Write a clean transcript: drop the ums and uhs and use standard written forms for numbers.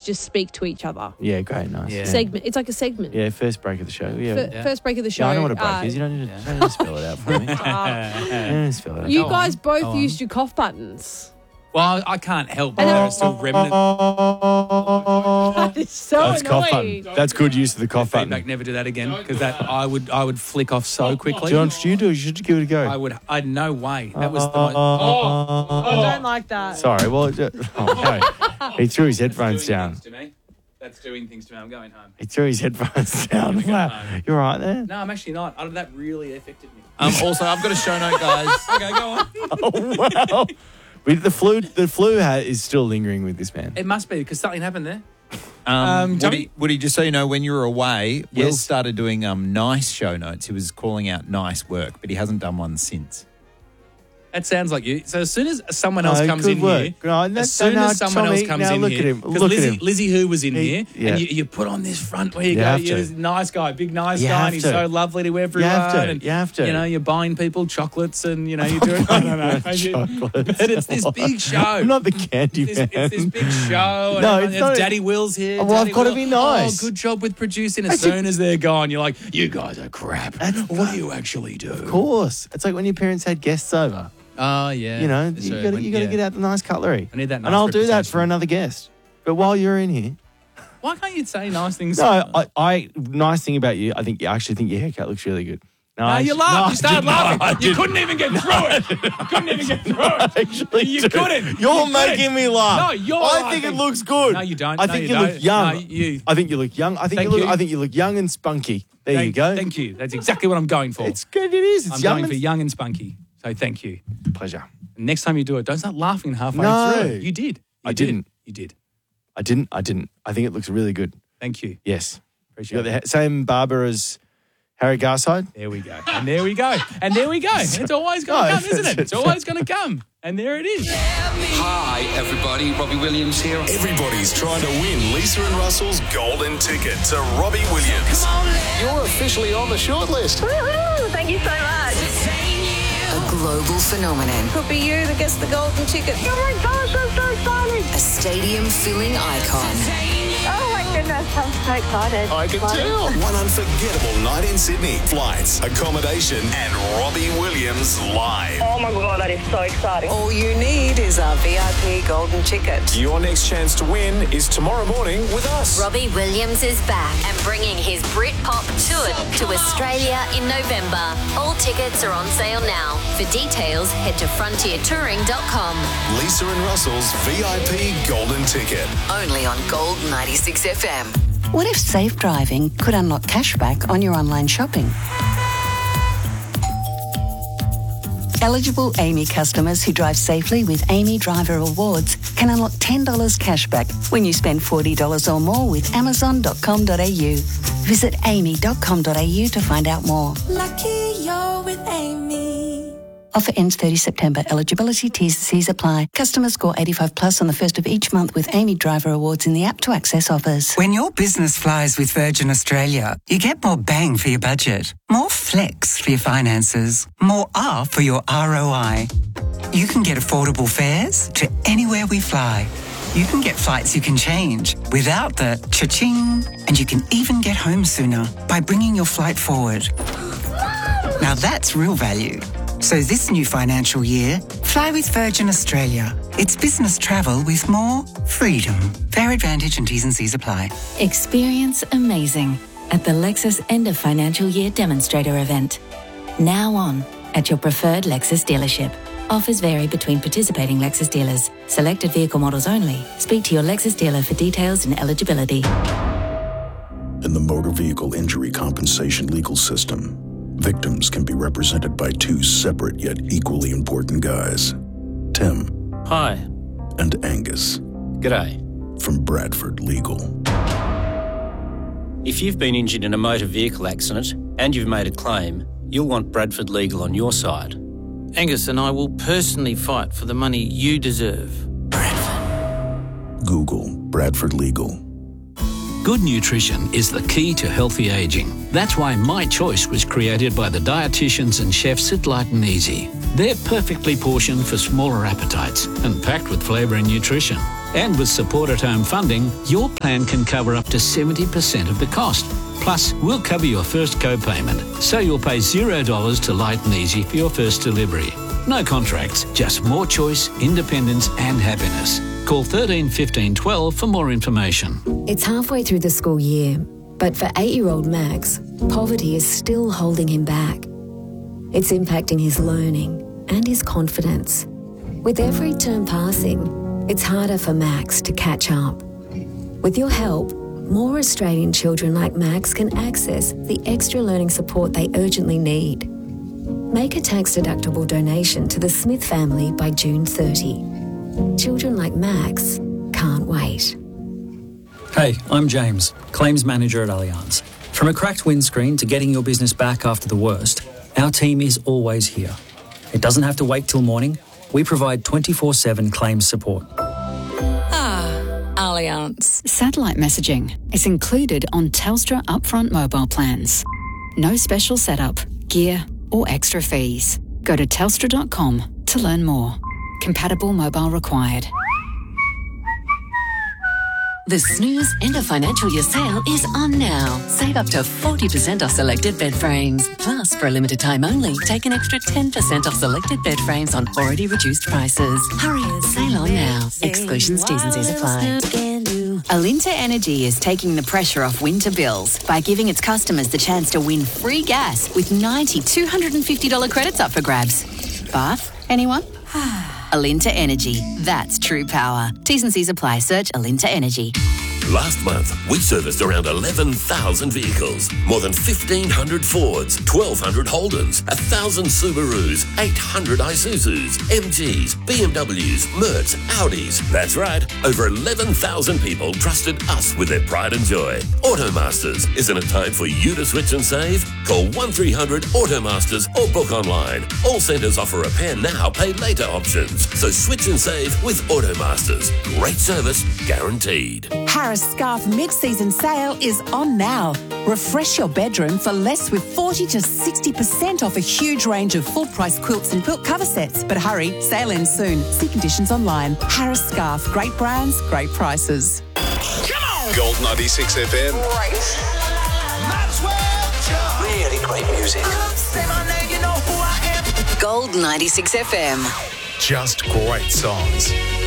just speak to each other. Yeah, great, nice. Yeah. Segment. It's like a segment. Yeah, first break of the show. Yeah. First break of the show. Yeah, I know what a break is. You don't need to spell it out for me. You don't need to spell it out. You guys both used your cough buttons. Well, I can't help but there are still remnants. That is so That's cough annoying. button. That's good use of the cough button. Feedback, never do that again, because I would flick off so quickly. John, you should give it a go. I'd no way. That was the most... I don't like that. Sorry, well, no. He threw his headphones down. That's doing things to me. I'm going home. He threw his headphones down. Wow. You're right there. No, I'm actually not. That really affected me. Also, I've got a show note, guys. Okay, go on. Oh, wow. The flu is still lingering with this man. It must be, because something happened there. Woody, just so you know, when you were away, Will Yes. started doing nice show notes. He was calling out nice work, but he hasn't done one since. That sounds like you. So as soon as someone else No, comes good in work. here, No, as soon as someone Tommy, else comes now in look here, at him. because Look at him. Lizzie Who was in here, yeah. and you put on this front where you You go, have you're to. this nice guy, big nice You guy, have and he's to. so lovely to everyone. And, You have to. You know, you're buying people chocolates, and you know you're doing. I don't know. Chocolates. But it's this big show. I'm not the candy man. It's this big show. And No, everyone- it's not- Daddy Will's here. Well, I've Daddy gotta Will. be nice. Oh, good job with producing. As soon as they're gone, you're like, you guys are crap. What do you actually do? Of course. It's like when your parents had guests over. Oh, yeah. You know, That's you right. got When- to yeah. get out the nice cutlery. I need that nice and I'll do that reputation. for another guest. But while you're in here, Why can't you say nice things? no, I nice thing about you, I actually think your haircut looks really good. No, you laughed. You started laughing. You didn't. couldn't even get through it. You couldn't even get through it. Actually, You do. couldn't. You're You making couldn't. me laugh. No, you're I think it laughing. looks good. No, you don't. I No, think you you don't. look young. No, you- I think you look young. I think Thank you. I think you look young and spunky. There you go. Thank you. That's exactly what I'm going for. It's good. It is. It's I'm young. going for and young and spunky. So thank you. pleasure. And next time you do it, don't start laughing halfway No. through. You did. I didn't. You did. I didn't. I think it looks really good. Thank you. Yes. Appreciate You got it. the same barber as Harry Garside? There we go. And there we go. And there we go. It's always going to No, come, isn't it? It's always going to come. And there it is. Hi, everybody. Robbie Williams here. Everybody's trying to win Lisa and Russell's golden ticket to Robbie Williams. You're officially on the shortlist. Woohoo! Thank you so much. A global phenomenon. Could be you that gets the golden ticket. Oh my gosh, I'm so excited. A stadium-filling icon. Oh my goodness, I'm so excited. I can tell. One unforgettable night in Sydney. Flights, accommodation, and Robbie Williams live. Oh my god, that is so exciting. All you need is a VIP golden ticket. Your next chance to win is tomorrow morning with us. Robbie Williams is back and bringing his Britpop tour to Australia in November. All tickets are on sale now. For details, head to frontiertouring.com. Lisa and Russell's VIP golden ticket. Only on Gold 96 FM. What if safe driving could unlock cashback on your online shopping? Eligible Amy customers who drive safely with Amy Driver Awards can unlock $10 cashback when you spend $40 or more with Amazon.com.au. Visit amy.com.au to find out more. Lucky you're with Amy. Offer ends 30 September. Eligibility T's and C's apply. Customers score 85 plus on the first of each month with Amy Driver Awards in the app to access offers. When your business flies with Virgin Australia, you get more bang for your budget, more flex for your finances, more R for your ROI. You can get affordable fares to anywhere we fly. You can get flights you can change without the cha-ching, and you can even get home sooner by bringing your flight forward. Now that's real value. So this new financial year, fly with Virgin Australia. It's business travel with more freedom. Fare advantage and T's and C's apply. Experience amazing at the Lexus End of Financial Year Demonstrator event. Now on at your preferred Lexus dealership. Offers vary between participating Lexus dealers. Selected vehicle models only. Speak to your Lexus dealer for details and eligibility. In the motor vehicle injury compensation legal system, victims can be represented by two separate yet equally important guys. Tim. Hi. And Angus. G'day. From Bradford Legal. If you've been injured in a motor vehicle accident and you've made a claim, you'll want Bradford Legal on your side. Angus and I will personally fight for the money you deserve. Google Bradford Legal. Good nutrition is the key to healthy ageing. That's why My Choice was created by the dietitians and chefs at Light and Easy. They're perfectly portioned for smaller appetites and packed with flavour and nutrition. And with Support at Home funding, your plan can cover up to 70% of the cost. Plus, we'll cover your first co-payment, so you'll pay $0 to Light and Easy for your first delivery. No contracts, just more choice, independence and happiness. Call 13 15 12 for more information. It's halfway through the school year, but for 8-year-old Max, poverty is still holding him back. It's impacting his learning and his confidence. With every term passing, it's harder for Max to catch up. With your help, more Australian children like Max can access the extra learning support they urgently need. Make a tax-deductible donation to the Smith family by June 30. Children like Max can't wait. Hey, I'm James, Claims Manager at Allianz. From a cracked windscreen to getting your business back after the worst, our team is always here. It doesn't have to wait till morning. We provide 24/7 claims support. Allianz. Satellite messaging is included on Telstra upfront mobile plans. No special setup, gear, or extra fees. Go to telstra.com to learn more. Compatible mobile required. The Snooze End of Financial Year sale is on now. Save up to 40% off selected bed frames. Plus, for a limited time only, take an extra 10% off selected bed frames on already reduced prices. Hurry, sale on now. Exclusions, T's and C's apply. Alinta Energy is taking the pressure off winter bills by giving its customers the chance to win free gas with 90 $250 credits up for grabs. Bath? Anyone? Alinta Energy. That's true power. T's and C's apply. Search Alinta Energy. Last month, we serviced around 11,000 vehicles, more than 1,500 Fords, 1,200 Holdens, 1,000 Subarus, 800 Isuzus, MGs, BMWs, Mercs, Audis. That's right, over 11,000 people trusted us with their pride and joy. Automasters, isn't it time for you to switch and save? Call 1300 Automasters or book online. All centres offer repair now, pay later options. So switch and save with Automasters. Great service, guaranteed. Harris Scarf mid-season sale is on now. Refresh your bedroom for less with 40 to 60% off a huge range of full-price quilts and quilt cover sets. But hurry, sale ends soon. See conditions online. Harris Scarf, great brands, great prices. Come on! Gold 96 FM. Really great music. Gold 96 FM. Just great songs.